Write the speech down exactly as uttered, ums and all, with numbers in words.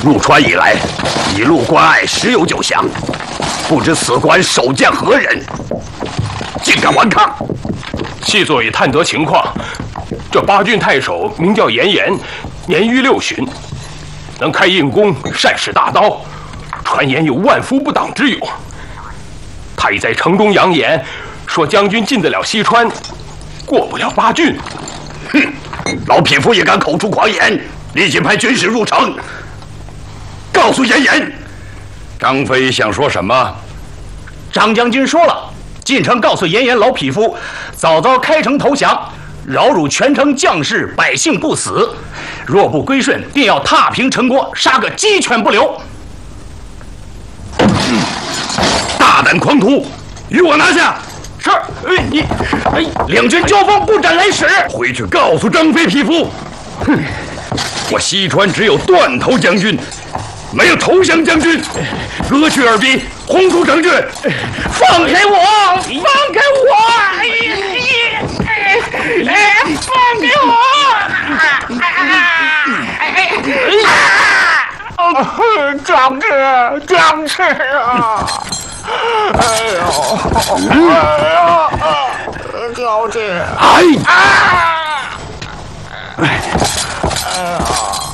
入川以来，一路关隘时有九降，不知此关守将何人，竟敢顽抗？ 细作已探得情况，这八郡太守名叫严颜，年逾六旬，能开硬弓，善使大刀，传言有万夫不挡之勇。他已在城中扬言，说将军进得了西川，过不了八郡。 哼！老匹夫也敢口出狂言！立即派军士入城，告诉严颜。 张飞想说什么？ 张将军说了，进城告诉严颜老匹夫，早早开城投降，饶汝全城将士百姓不死。若不归顺，定要踏平城郭，杀个鸡犬不留。 大胆狂徒，与我拿下！ 是，哎你，哎，两军交锋，不斩来使。 回去告诉张飞匹夫，哼，我西川只有断头将军，没有投降将军，割去耳鼻，轰出城去。 放开我！放开我！哎哎哎！放开我！哎张志，张志啊！哎呦，哎呦，张志！ 哎！ 啊！哎呀！